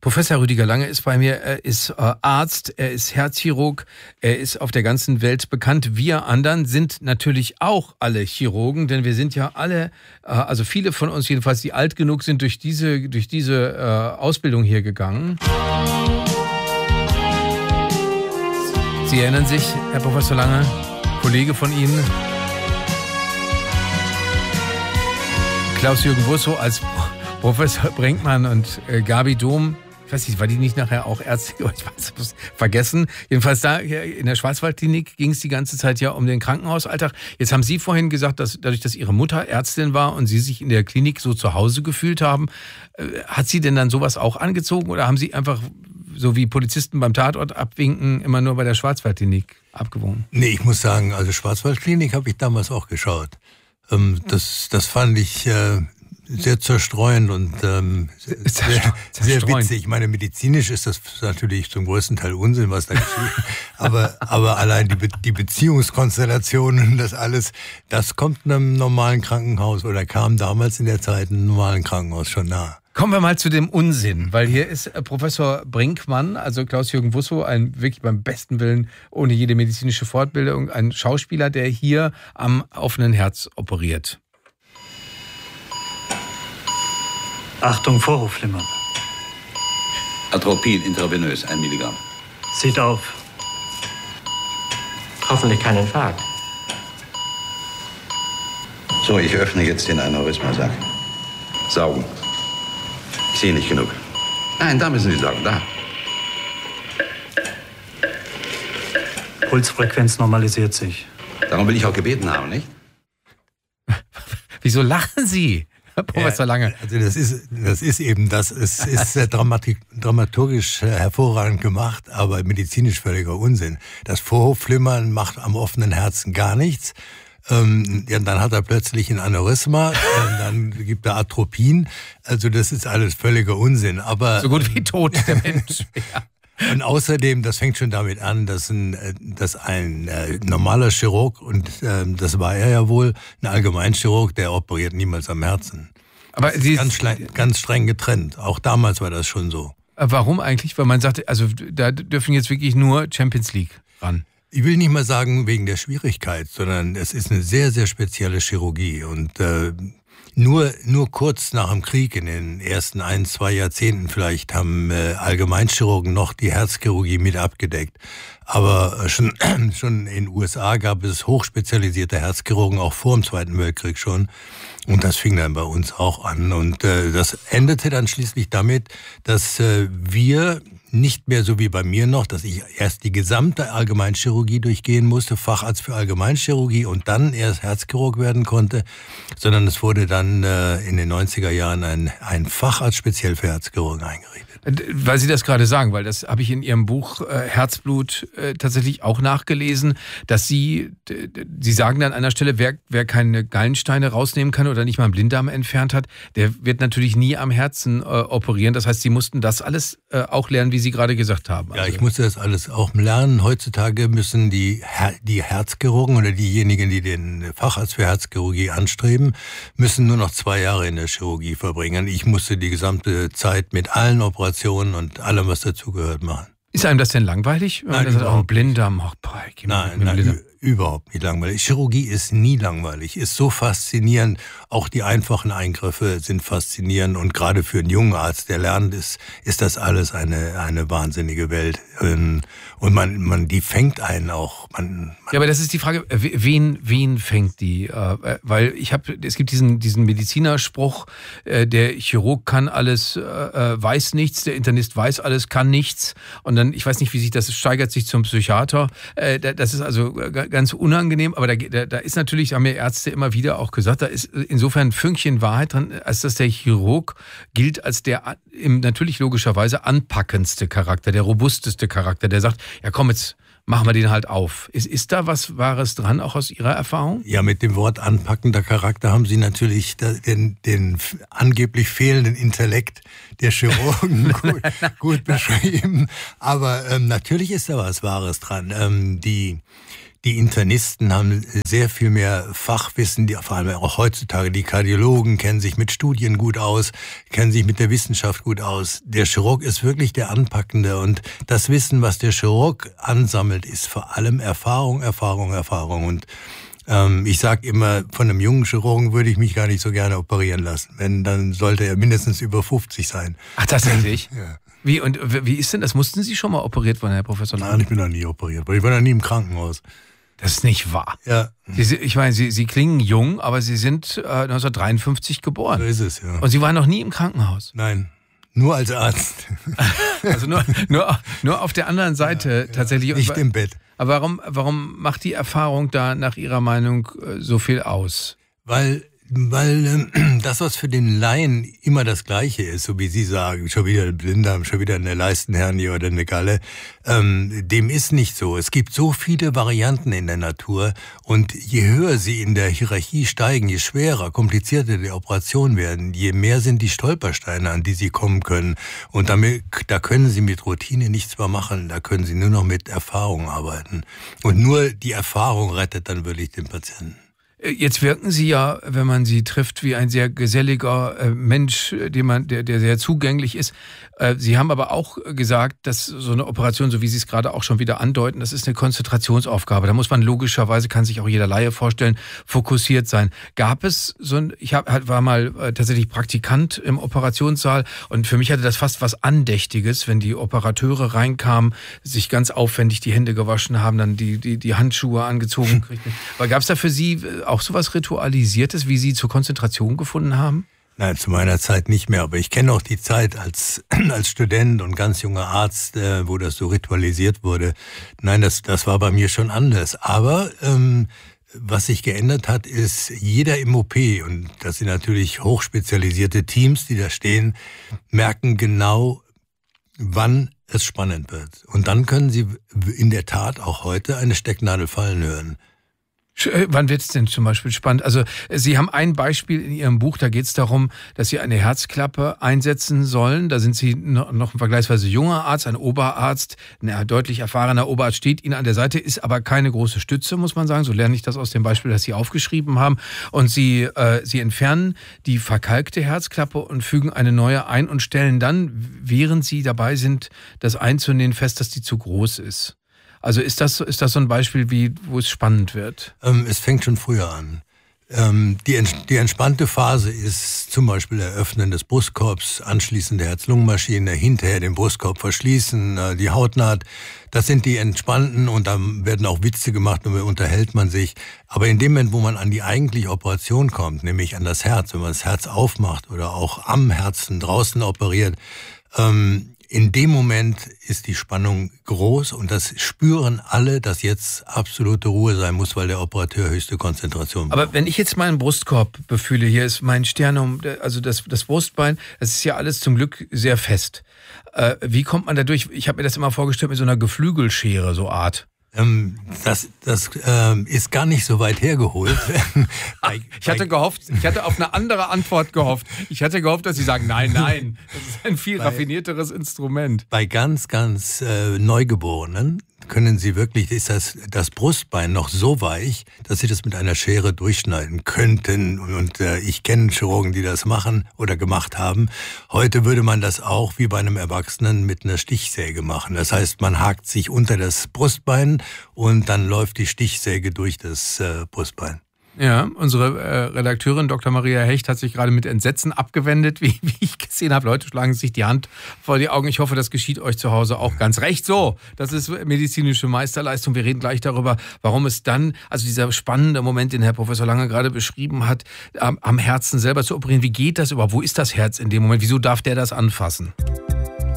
Professor Rüdiger Lange ist bei mir. Er ist Arzt, er ist Herzchirurg, er ist auf der ganzen Welt bekannt. Wir anderen sind natürlich auch alle Chirurgen, denn wir sind ja alle, also viele von uns jedenfalls, die alt genug sind, durch diese Ausbildung hier gegangen. Sie erinnern sich, Herr Professor Lange, Kollege von Ihnen, Klaus-Jürgen Wussow als Professor Brinkmann und Gabi Dohm. Ich weiß nicht, war die nicht nachher auch Ärztin? Ich weiß, ich muss vergessen. Jedenfalls da in der Schwarzwaldklinik ging es die ganze Zeit ja um den Krankenhausalltag. Jetzt haben Sie vorhin gesagt, dass dadurch, dass Ihre Mutter Ärztin war und Sie sich in der Klinik so zu Hause gefühlt haben, hat Sie denn dann sowas auch angezogen oder haben Sie einfach, so wie Polizisten beim Tatort abwinken, immer nur bei der Schwarzwaldklinik abgewogen? Nee, ich muss sagen, also Schwarzwaldklinik habe ich damals auch geschaut. Das fand ich sehr zerstreuend und sehr witzig. Ich meine, medizinisch ist das natürlich zum größten Teil Unsinn, was da geschieht. aber allein die Beziehungskonstellationen, das alles, das kommt einem normalen Krankenhaus oder kam damals in der Zeit einem normalen Krankenhaus schon nah. Kommen wir mal zu dem Unsinn, weil hier ist Professor Brinkmann, also Klaus-Jürgen Wussow, ein wirklich beim besten Willen, ohne jede medizinische Fortbildung, ein Schauspieler, der hier am offenen Herz operiert. Achtung, Vorhofflimmern. Atropin intravenös, 1 Milligramm. Sieht auf. Hoffentlich kein Infarkt. So, ich öffne jetzt den Aneurysmasack. Saugen. Ich sehe nicht genug. Nein, da müssen Sie saugen, da. Pulsfrequenz normalisiert sich. Darum will ich auch gebeten haben, nicht? Wieso lachen Sie, Herr Professor Lange? Also das ist eben das. Es ist dramaturgisch hervorragend gemacht, aber medizinisch völliger Unsinn. Das Vorhofflimmern macht am offenen Herzen gar nichts. Dann hat er plötzlich ein Aneurysma, dann gibt er Atropin. Also das ist alles völliger Unsinn. Aber so gut wie tot, der Mensch. Ja. Und außerdem, das fängt schon damit an, dass ein normaler Chirurg, und das war er ja wohl, ein Allgemeinchirurg, der operiert niemals am Herzen. Aber das ist ganz streng getrennt. Auch damals war das schon so. Warum eigentlich? Weil man sagte, also da dürfen jetzt wirklich nur Champions League ran. Ich will nicht mal sagen wegen der Schwierigkeit, sondern es ist eine sehr, sehr spezielle Chirurgie. Und nur kurz nach dem Krieg, in den ersten 1-2 Jahrzehnten vielleicht, haben Allgemeinchirurgen noch die Herzchirurgie mit abgedeckt. Aber schon in den USA gab es hochspezialisierte Herzchirurgen, auch vor dem Zweiten Weltkrieg schon. Und das fing dann bei uns auch an. Und das endete dann schließlich damit, dass wir nicht mehr so wie bei mir noch, dass ich erst die gesamte Allgemeinchirurgie durchgehen musste, Facharzt für Allgemeinchirurgie und dann erst Herzchirurg werden konnte, sondern es wurde dann in den 90er Jahren ein Facharzt speziell für Herzchirurgen eingerichtet. Weil Sie das gerade sagen, weil das habe ich in Ihrem Buch Herzblut tatsächlich auch nachgelesen, dass Sie sagen dann an einer Stelle, wer keine Gallensteine rausnehmen kann oder nicht mal einen Blinddarm entfernt hat, der wird natürlich nie am Herzen operieren. Das heißt, Sie mussten das alles auch lernen, wie Sie gerade gesagt haben. Also, ja, ich musste das alles auch lernen. Heutzutage müssen die Herzchirurgen oder diejenigen, die den Facharzt für Herzchirurgie anstreben, müssen nur noch 2 Jahre in der Chirurgie verbringen. Ich musste die gesamte Zeit mit allen Operationen und allem, was dazugehört, machen. Ist einem das denn langweilig? Nein, das auch ein Blinddarm. Nein, überhaupt nicht langweilig. Chirurgie ist nie langweilig, ist so faszinierend. Auch die einfachen Eingriffe sind faszinierend und gerade für einen jungen Arzt, der lernt, ist das alles eine wahnsinnige Welt. Und die fängt einen auch. Ja, aber das ist die Frage, wen fängt die? Weil es gibt diesen Medizinerspruch, der Chirurg kann alles, weiß nichts, der Internist weiß alles, kann nichts. Und dann, ich weiß nicht, wie sich das steigert sich zum Psychiater. Das ist also ganz unangenehm, aber da ist natürlich, haben mir Ärzte immer wieder auch gesagt, da ist insofern ein Fünkchen Wahrheit dran, als dass der Chirurg gilt als der natürlich logischerweise anpackendste Charakter, der robusteste Charakter, der sagt, ja komm, jetzt machen wir den halt auf. Ist da was Wahres dran, auch aus Ihrer Erfahrung? Ja, mit dem Wort anpackender Charakter haben Sie natürlich den angeblich fehlenden Intellekt der Chirurgen gut beschrieben. Aber natürlich ist da was Wahres dran. Die Die Internisten haben sehr viel mehr Fachwissen, vor allem auch heutzutage. Die Kardiologen kennen sich mit Studien gut aus, kennen sich mit der Wissenschaft gut aus. Der Chirurg ist wirklich der Anpackende und das Wissen, was der Chirurg ansammelt, ist vor allem Erfahrung. Und ich sage immer, von einem jungen Chirurgen würde ich mich gar nicht so gerne operieren lassen. Wenn, dann sollte er mindestens über 50 sein. Ach, tatsächlich? Ja. Wie ist denn das? Mussten Sie schon mal operiert werden, Herr Professor Lange? Nein, ich bin noch nie operiert, weil ich war noch nie im Krankenhaus. Das ist nicht wahr. Ja. Ich meine, Sie klingen jung, aber Sie sind 1953 geboren. So ist es, ja. Und Sie waren noch nie im Krankenhaus? Nein, nur als Arzt. Also nur auf der anderen Seite tatsächlich. Nicht im Bett. Aber warum macht die Erfahrung da nach Ihrer Meinung so viel aus? Weil das, was für den Laien immer das Gleiche ist, so wie Sie sagen, schon wieder ein Blinddarm, schon wieder eine Leistenhernie oder eine Galle, dem ist nicht so. Es gibt so viele Varianten in der Natur und je höher sie in der Hierarchie steigen, je schwerer, komplizierter die Operationen werden, je mehr sind die Stolpersteine, an die sie kommen können. Und da können sie mit Routine nichts mehr machen, da können sie nur noch mit Erfahrung arbeiten. Und nur die Erfahrung rettet dann wirklich den Patienten. Jetzt wirken Sie ja, wenn man Sie trifft, wie ein sehr geselliger Mensch, der sehr zugänglich ist. Sie haben aber auch gesagt, dass so eine Operation, so wie Sie es gerade auch schon wieder andeuten, das ist eine Konzentrationsaufgabe. Da muss man logischerweise, kann sich auch jeder Laie vorstellen, fokussiert sein. Gab es war mal tatsächlich Praktikant im Operationssaal und für mich hatte das fast was Andächtiges, wenn die Operateure reinkamen, sich ganz aufwendig die Hände gewaschen haben, dann die Handschuhe angezogen kriegten. Aber gab es da für Sie auch sowas Ritualisiertes, wie Sie zur Konzentration gefunden haben? Nein, zu meiner Zeit nicht mehr, aber ich kenne auch die Zeit als Student und ganz junger Arzt, wo das so ritualisiert wurde. Nein, das war bei mir schon anders. Aber was sich geändert hat, ist jeder im OP, und das sind natürlich hochspezialisierte Teams, die da stehen, merken genau, wann es spannend wird. Und dann können sie in der Tat auch heute eine Stecknadel fallen hören. Wann wird es denn zum Beispiel spannend? Also Sie haben ein Beispiel in Ihrem Buch, da geht es darum, dass Sie eine Herzklappe einsetzen sollen. Da sind Sie noch ein vergleichsweise junger Arzt, ein Oberarzt, ein deutlich erfahrener Oberarzt steht Ihnen an der Seite, ist aber keine große Stütze, muss man sagen. So lerne ich das aus dem Beispiel, das Sie aufgeschrieben haben. Und Sie entfernen die verkalkte Herzklappe und fügen eine neue ein und stellen dann, während Sie dabei sind, das einzunehmen, fest, dass die zu groß ist. Also ist das so ein Beispiel, wo es spannend wird? Es fängt schon früher an. Die entspannte Phase ist zum Beispiel Eröffnen des Brustkorbs, anschließend der Herz-Lungen-Maschine, hinterher den Brustkorb verschließen, die Hautnaht. Das sind die entspannten und dann werden auch Witze gemacht und unterhält man sich. Aber in dem Moment, wo man an die eigentliche Operation kommt, nämlich an das Herz, wenn man das Herz aufmacht oder auch am Herzen draußen operiert, in dem Moment ist die Spannung groß und das spüren alle, dass jetzt absolute Ruhe sein muss, weil der Operateur höchste Konzentration braucht. Aber wenn ich jetzt meinen Brustkorb befühle, hier ist mein Sternum, also das Brustbein, das ist ja alles zum Glück sehr fest. Wie kommt man da durch? Ich habe mir das immer vorgestellt mit so einer Geflügelschere, so Art. Das ist gar nicht so weit hergeholt. Ich hatte auf eine andere Antwort gehofft. Ich hatte gehofft, dass Sie sagen, nein, das ist ein viel raffinierteres Instrument. Bei ganz Neugeborenen können Sie wirklich, ist das Brustbein noch so weich, dass Sie das mit einer Schere durchschneiden könnten. Und ich kenne Chirurgen, die das machen oder gemacht haben. Heute würde man das auch wie bei einem Erwachsenen mit einer Stichsäge machen. Das heißt, man hakt sich unter das Brustbein und dann läuft die Stichsäge durch das Brustbein. Ja, unsere Redakteurin Dr. Maria Hecht hat sich gerade mit Entsetzen abgewendet, wie ich gesehen habe. Leute schlagen sich die Hand vor die Augen. Ich hoffe, das geschieht euch zu Hause auch ganz recht so. Das ist medizinische Meisterleistung. Wir reden gleich darüber, warum es dann, also dieser spannende Moment, den Herr Professor Lange gerade beschrieben hat, am Herzen selber zu operieren. Wie geht das überhaupt? Wo ist das Herz in dem Moment? Wieso darf der das anfassen?